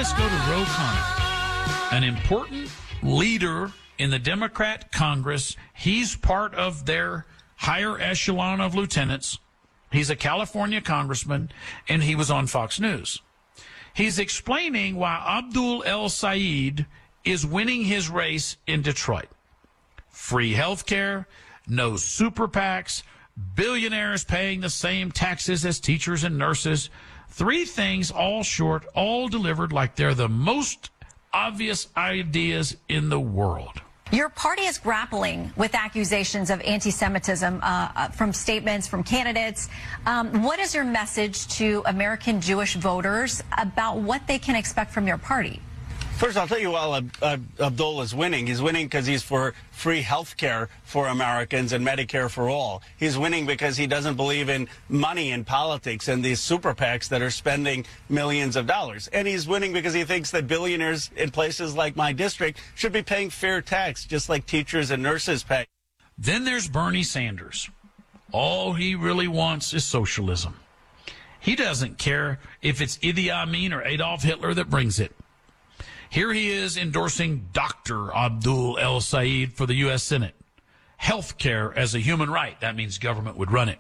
let's go to Ro Khanna, an important leader in the Democrat Congress. He's part of their higher echelon of lieutenants. He's a California congressman, and he was on Fox News. He's explaining why Abdul El-Sayed is winning his race in Detroit. Free health care, no super PACs, billionaires paying the same taxes as teachers and nurses. Three things, all short, all delivered like they're the most obvious ideas in the world. Your party is grappling with accusations of anti-Semitism from statements from candidates. What is your message to American Jewish voters about what they can expect from your party? First, I'll tell you while Abdul is winning. He's winning because he's for free health care for Americans and Medicare for all. He's winning because he doesn't believe in money in politics and these super PACs that are spending millions of dollars. And he's winning because he thinks that billionaires in places like my district should be paying fair tax, just like teachers and nurses pay. Then there's Bernie Sanders. All he really wants is socialism. He doesn't care if it's Idi Amin or Adolf Hitler that brings it. Here he is endorsing Dr. Abdul El-Sayed for the U.S. Senate. Health care as a human right. That means government would run it.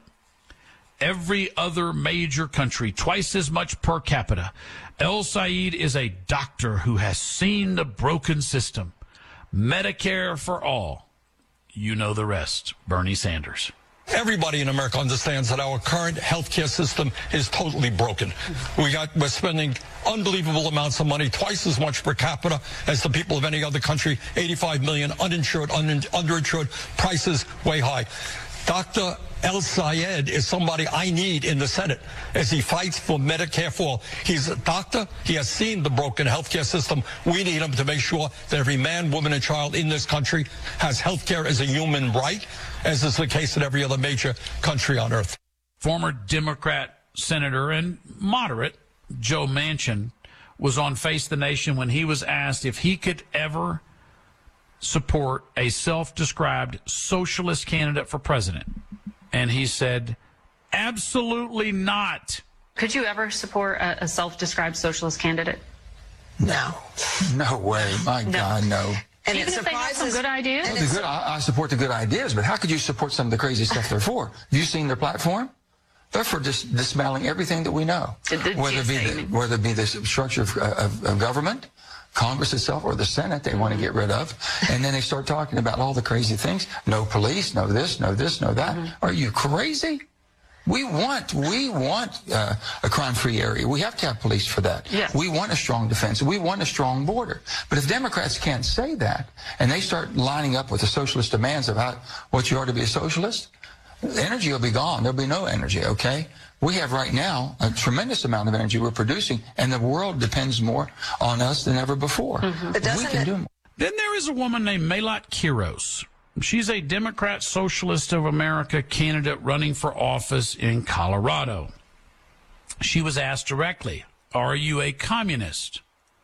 Every other major country, twice as much per capita. El-Sayed is a doctor who has seen the broken system. Medicare for all. You know the rest. Bernie Sanders. Everybody in America understands that our current healthcare system is totally broken. We're spending unbelievable amounts of money, twice as much per capita as the people of any other country. 85 million uninsured, underinsured, prices way high. Dr. El-Sayed is somebody I need in the Senate as he fights for Medicare for all. He's a doctor. He has seen the broken healthcare system. We need him to make sure that every man, woman, and child in this country has healthcare as a human right, as is the case in every other major country on earth. Former Democrat senator and moderate Joe Manchin was on Face the Nation when he was asked if he could ever support a self-described socialist candidate for president. And he said, absolutely not. Could you ever support a self-described socialist candidate? No. No way. My God, no. And even if they have some good ideas? I support the good ideas, but how could you support some of the crazy stuff they're for? Have you seen their platform? They're for dismantling everything that we know. Whether it be the structure of government, Congress itself, or the Senate they want to get rid of. And then they start talking about all the crazy things. No police, no this, no this, no that. Are you crazy? We want a crime-free area. We have to have police for that. Yes. We want a strong defense. We want a strong border. But if Democrats can't say that, and they start lining up with the socialist demands of what you are to be a socialist, energy will be gone. There'll be no energy, okay? We have right now a tremendous amount of energy we're producing, and the world depends more on us than ever before. But we can do more. Then there is a woman named Melat Kiros. She's a Democrat Socialist of America candidate running for office in Colorado. She was asked directly, are you a communist?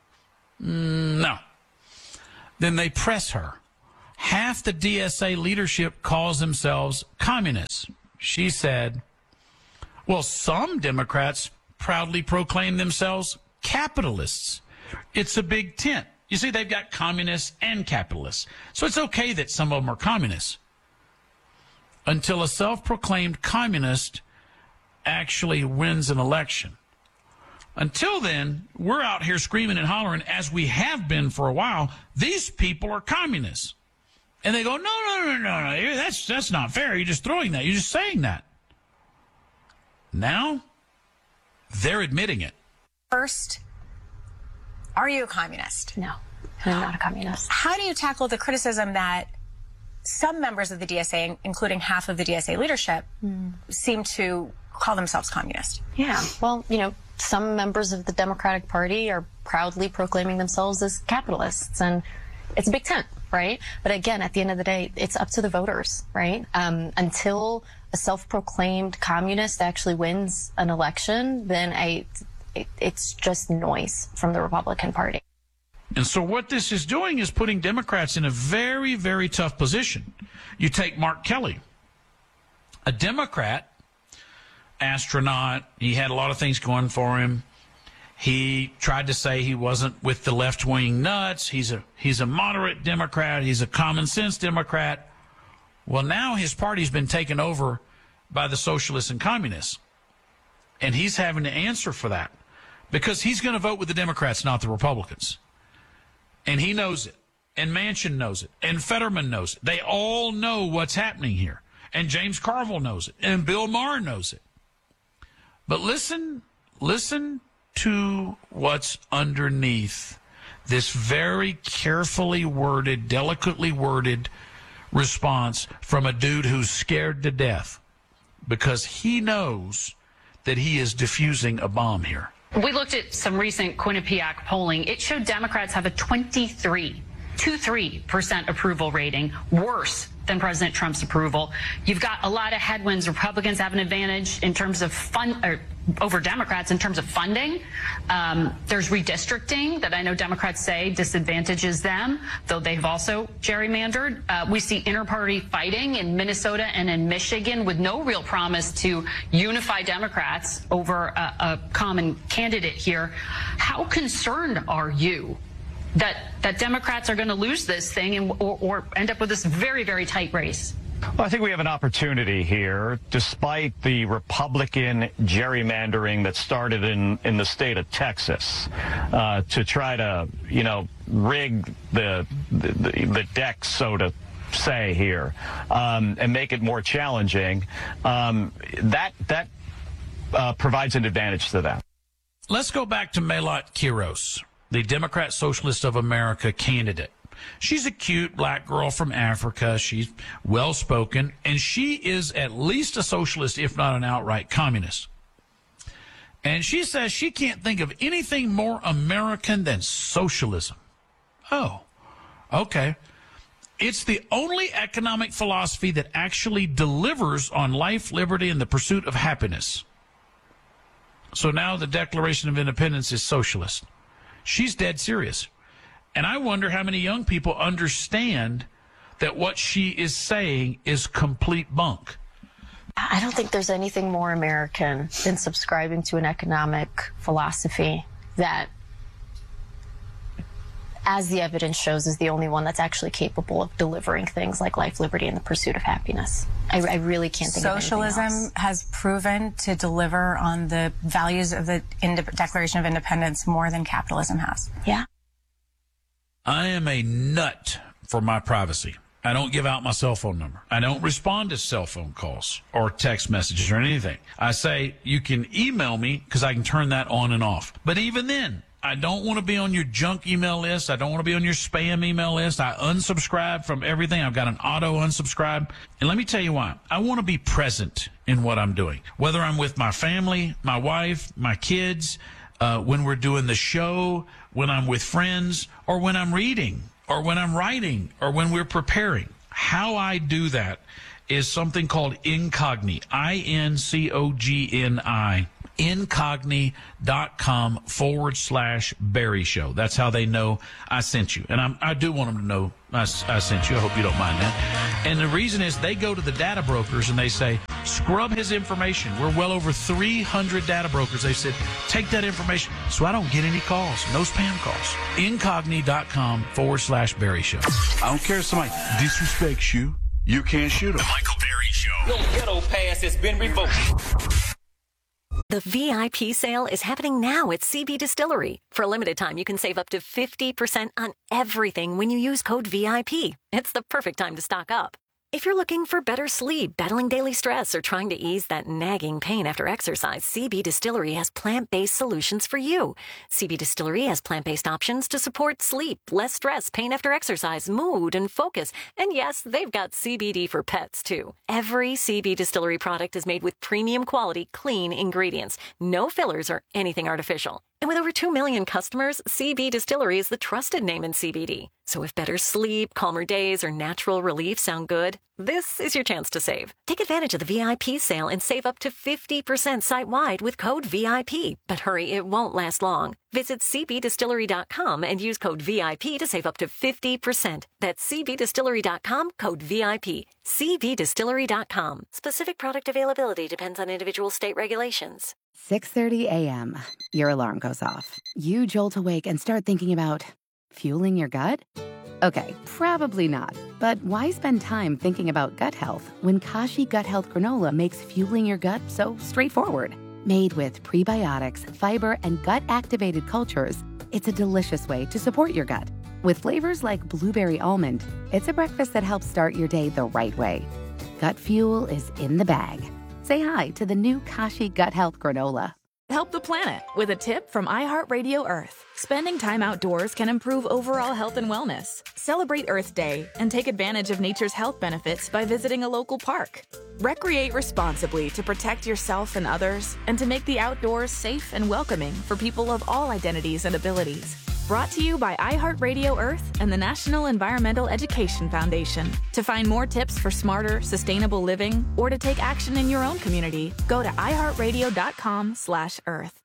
No. Then they press her. Half the DSA leadership calls themselves communists. She said, well, some Democrats proudly proclaim themselves capitalists. It's a big tent. You see, they've got communists and capitalists. So it's okay that some of them are communists. Until a self-proclaimed communist actually wins an election. Until then, we're out here screaming and hollering, as we have been for a while, these people are communists. And they go, no, that's not fair. You're just throwing that. You're just saying that. Now, they're admitting it. First, are you a communist? No, I'm not a communist. How do you tackle the criticism that some members of the DSA, including half of the DSA leadership, seem to call themselves communist? Yeah, well, some members of the Democratic Party are proudly proclaiming themselves as capitalists, and it's a big tent, right? But again, at the end of the day, it's up to the voters, right? Until a self-proclaimed communist actually wins an election, then it's just noise from the Republican Party. And so what this is doing is putting Democrats in a very, very tough position. You take Mark Kelly, a Democrat, astronaut. He had a lot of things going for him. He tried to say he wasn't with the left-wing nuts. He's a moderate Democrat. He's a common-sense Democrat. Well, now his party's been taken over by the socialists and communists, and he's having to answer for that because he's going to vote with the Democrats, not the Republicans. And he knows it, and Manchin knows it, and Fetterman knows it. They all know what's happening here, and James Carville knows it, and Bill Maher knows it. But listen to what's underneath this very carefully worded, delicately worded response from a dude who's scared to death because he knows that he is diffusing a bomb here. We looked at some recent Quinnipiac polling. It showed Democrats have a 23% approval rating, worse than President Trump's approval. You've got a lot of headwinds. Republicans have an advantage in terms of over Democrats in terms of funding. There's redistricting that I know Democrats say disadvantages them, though they've also gerrymandered. We see inter-party fighting in Minnesota and in Michigan with no real promise to unify Democrats over a common candidate here. How concerned are you that Democrats are going to lose this thing or end up with this very, very tight race? Well, I think we have an opportunity here, despite the Republican gerrymandering that started in the state of Texas, to try to, rig the deck, so to say here, and make it more challenging. That provides an advantage to them. Let's go back to Melat Kiros, the Democrat Socialist of America candidate. She's a cute black girl from Africa. She's well-spoken, and she is at least a socialist, if not an outright communist. And she says she can't think of anything more American than socialism. Oh, okay. It's the only economic philosophy that actually delivers on life, liberty, and the pursuit of happiness. So now the Declaration of Independence is socialist. She's dead serious. And I wonder how many young people understand that what she is saying is complete bunk. I don't think there's anything more American than subscribing to an economic philosophy that, as the evidence shows, is the only one that's actually capable of delivering things like life, liberty, and the pursuit of happiness. I really can't think of anything else. Socialism has proven to deliver on the values of the Declaration of Independence more than capitalism has. Yeah. I am a nut for my privacy. I don't give out my cell phone number. I don't respond to cell phone calls or text messages or anything. I say you can email me because I can turn that on and off. But even then, I don't want to be on your junk email list. I don't want to be on your spam email list. I unsubscribe from everything. I've got an auto unsubscribe. And let me tell you why. I want to be present in what I'm doing, whether I'm with my family, my wife, my kids, when we're doing the show, when I'm with friends, or when I'm reading, or when I'm writing, or when we're preparing. How I do that is something called Incogni, INCOGNI, incogni.com/Barry Show. That's how they know I sent you. And I do want them to know I sent you. I hope you don't mind that. And the reason is they go to the data brokers and they say, scrub his information. We're well over 300 data brokers. They said, take that information so I don't get any calls, no spam calls. Incogni.com/Barry Show. I don't care if somebody disrespects you. You can't shoot them. The Michael Berry Show. Your ghetto pass has been revoked. The VIP sale is happening now at CB Distillery. For a limited time, you can save up to 50% on everything when you use code VIP. It's the perfect time to stock up. If you're looking for better sleep, battling daily stress, or trying to ease that nagging pain after exercise, CB Distillery has plant-based solutions for you. CB Distillery has plant-based options to support sleep, less stress, pain after exercise, mood, and focus. And yes, they've got CBD for pets, too. Every CB Distillery product is made with premium quality, clean ingredients. No fillers or anything artificial. And with over 2 million customers, CB Distillery is the trusted name in CBD. So if better sleep, calmer days, or natural relief sound good, this is your chance to save. Take advantage of the VIP sale and save up to 50% site-wide with code VIP. But hurry, it won't last long. Visit cbdistillery.com and use code VIP to save up to 50%. That's cbdistillery.com, code VIP. cbdistillery.com. Specific product availability depends on individual state regulations. 6:30 a.m. Your alarm goes off. You jolt awake and start thinking about fueling your gut? Okay, probably not. But why spend time thinking about gut health when Kashi Gut Health Granola makes fueling your gut so straightforward? Made with prebiotics, fiber, and gut-activated cultures, it's a delicious way to support your gut. With flavors like blueberry almond, it's a breakfast that helps start your day the right way. Gut fuel is in the bag. Say hi to the new Kashi Gut Health Granola. Help the planet with a tip from iHeartRadio Earth. Spending time outdoors can improve overall health and wellness. Celebrate Earth Day and take advantage of nature's health benefits by visiting a local park. Recreate responsibly to protect yourself and others, and to make the outdoors safe and welcoming for people of all identities and abilities. Brought to you by iHeartRadio Earth and the National Environmental Education Foundation. To find more tips for smarter, sustainable living, or to take action in your own community, go to iHeartRadio.com/Earth.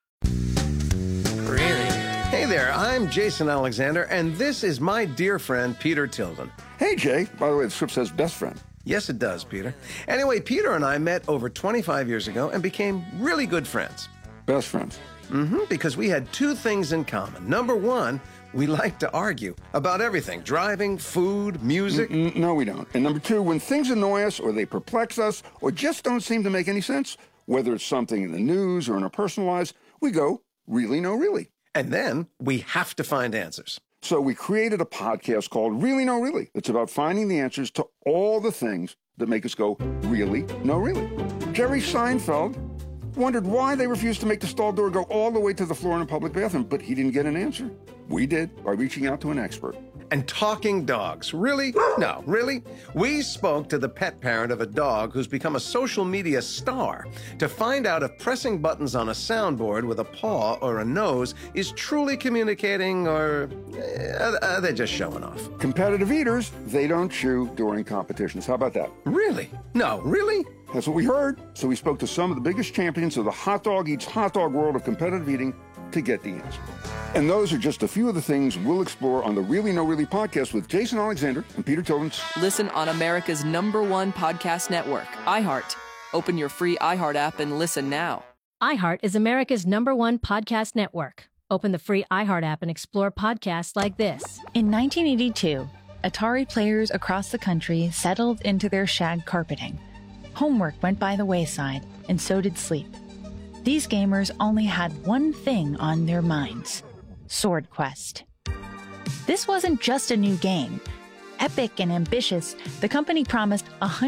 Really? Hey there, I'm Jason Alexander, and this is my dear friend, Peter Tilden. Hey, Jay. By the way, the script says best friend. Yes, it does, Peter. Anyway, Peter and I met over 25 years ago and became really good friends. Best friends. Because we had two things in common. Number one, we like to argue about everything. Driving, food, music. No, we don't. And number two, when things annoy us or they perplex us or just don't seem to make any sense, whether it's something in the news or in our personal lives, we go, really, no, really. And then we have to find answers. So we created a podcast called Really, No, Really. It's about finding the answers to all the things that make us go, really, no, really. Jerry Seinfeld wondered why they refused to make the stall door go all the way to the floor in a public bathroom, but he didn't get an answer. We did, by reaching out to an expert. And talking dogs. Really? No, really? We spoke to the pet parent of a dog who's become a social media star to find out if pressing buttons on a soundboard with a paw or a nose is truly communicating, or are they just showing off? Competitive eaters, they don't chew during competitions. How about that? Really? No, really? That's what we heard. So we spoke to some of the biggest champions of the hot dog eats hot dog world of competitive eating to get the answer. And those are just a few of the things we'll explore on the Really No Really podcast with Jason Alexander and Peter Tilden. Listen on America's #1 podcast network, iHeart. Open your free iHeart app and listen now. iHeart is America's #1 podcast network. Open the free iHeart app and explore podcasts like this. In 1982, Atari players across the country settled into their shag carpeting. Homework went by the wayside, and so did sleep. These gamers only had one thing on their minds: Sword Quest. This wasn't just a new game. Epic and ambitious, the company promised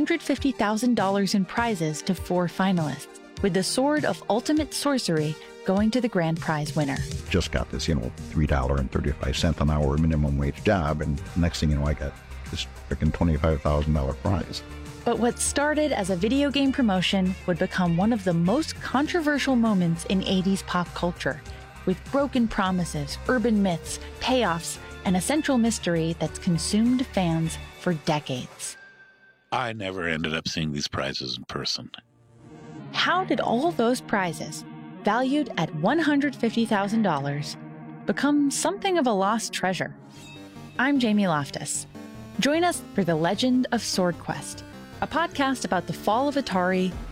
$150,000 in prizes to 4 finalists, with the Sword of Ultimate Sorcery going to the grand prize winner. Just got this, $3.35 an hour minimum wage job, and next thing you know, I got this freaking $25,000 prize. But what started as a video game promotion would become one of the most controversial moments in 80s pop culture, with broken promises, urban myths, payoffs, and a central mystery that's consumed fans for decades. I never ended up seeing these prizes in person. How did all those prizes, valued at $150,000, become something of a lost treasure? I'm Jamie Loftus. Join us for The Legend of Sword Quest, a podcast about the fall of Atari